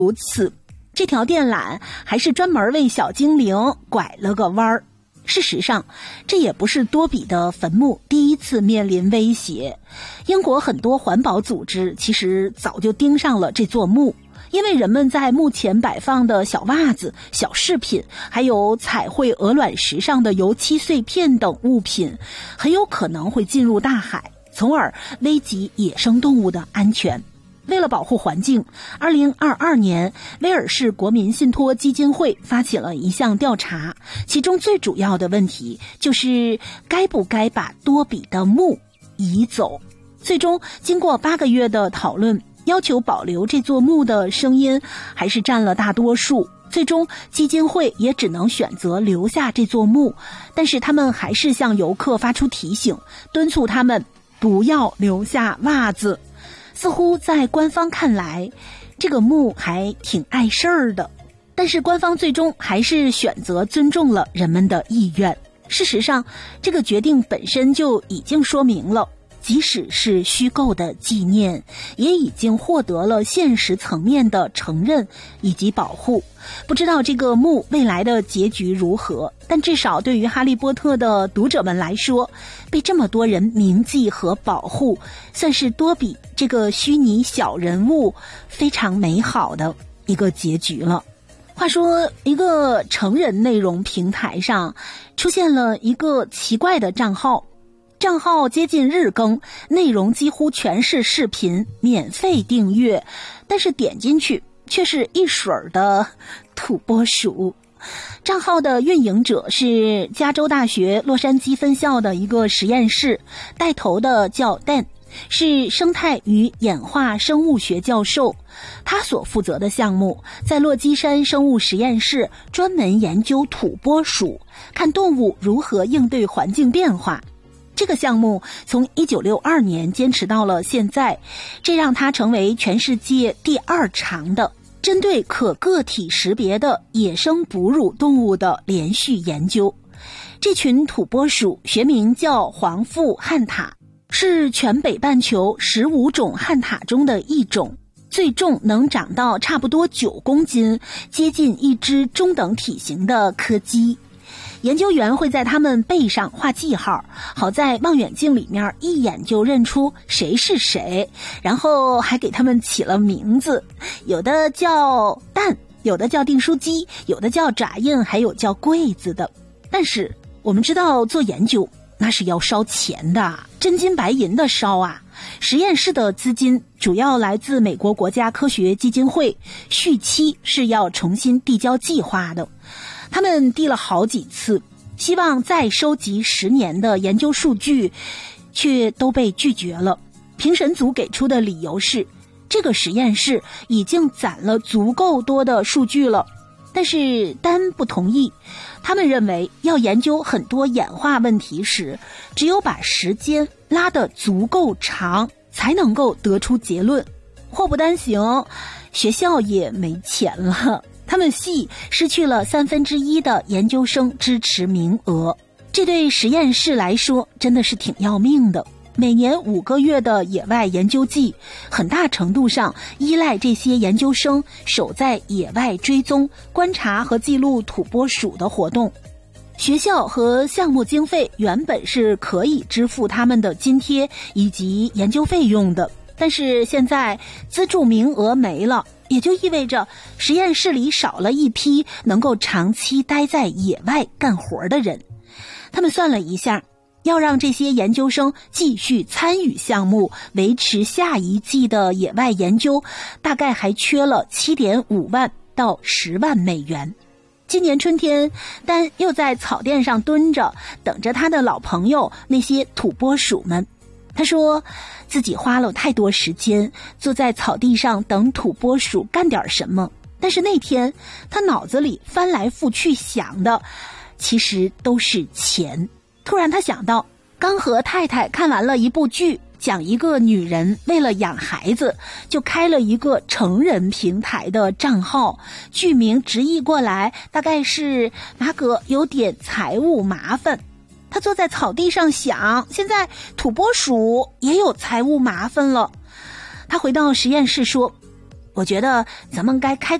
如此，这条电缆还是专门为小精灵拐了个弯儿。事实上，这也不是多比的坟墓第一次面临威胁。英国很多环保组织其实早就盯上了这座墓，因为人们在墓前摆放的小袜子、小饰品，还有彩绘鹅卵石上的油漆碎片等物品，很有可能会进入大海，从而危及野生动物的安全。为了保护环境，2022年，威尔士国民信托基金会发起了一项调查，其中最主要的问题就是该不该把多比的墓移走。最终，经过8个月的讨论，要求保留这座墓的声音还是占了大多数。最终，基金会也只能选择留下这座墓，但是他们还是向游客发出提醒，敦促他们不要留下袜子。似乎在官方看来，这个墓还挺碍事儿的，但是官方最终还是选择尊重了人们的意愿。事实上，这个决定本身就已经说明了，即使是虚构的纪念，也已经获得了现实层面的承认以及保护。不知道这个墓未来的结局如何，但至少对于哈利波特的读者们来说，被这么多人铭记和保护，算是多比这个虚拟小人物非常美好的一个结局了。话说，一个成人内容平台上出现了一个奇怪的账号接近日更，内容几乎全是视频，免费订阅，但是点进去却是一水儿的土拨鼠。账号的运营者是加州大学洛杉矶分校的一个实验室，带头的叫 Dan， 是生态与演化生物学教授。他所负责的项目在落基山生物实验室专门研究土拨鼠，看动物如何应对环境变化。这个项目从1962年坚持到了现在，这让它成为全世界第2长的针对可个体识别的野生哺乳动物的连续研究。这群土拨鼠学名叫黄腹旱獭，是全北半球15种旱獭中的一种，最重能长到差不多9公斤，接近一只中等体型的柯基。研究员会在他们背上画记号，好在望远镜里面一眼就认出谁是谁，然后还给他们起了名字，有的叫蛋，有的叫订书机，有的叫爪印，还有叫柜子的。但是我们知道做研究那是要烧钱的，真金白银的烧啊。实验室的资金主要来自美国国家科学基金会，续期是要重新递交计划的。他们递了好几次，希望再收集10年的研究数据，却都被拒绝了。评审组给出的理由是，这个实验室已经攒了足够多的数据了。但是丹不同意，他们认为要研究很多演化问题时，只有把时间拉得足够长，才能够得出结论。祸不单行，学校也没钱了。他们系失去了1/3的研究生支持名额，这对实验室来说真的是挺要命的。每年5个月的野外研究季，很大程度上依赖这些研究生守在野外追踪、观察和记录土拨鼠的活动。学校和项目经费原本是可以支付他们的津贴以及研究费用的，但是现在资助名额没了，也就意味着实验室里少了一批能够长期待在野外干活的人。他们算了一下，要让这些研究生继续参与项目，维持下一季的野外研究，大概还缺了7.5万到10万美元。今年春天，丹又在草甸上蹲着，等着他的老朋友那些土拨鼠们。他说自己花了太多时间坐在草地上等土拨鼠干点什么，但是那天他脑子里翻来覆去想的其实都是钱。突然他想到，刚和太太看完了一部剧，讲一个女人为了养孩子就开了一个成人平台的账号，剧名直译过来大概是马哥有点财务麻烦。他坐在草地上想，现在土拨鼠也有财务麻烦了。他回到实验室说， 我觉得咱们该开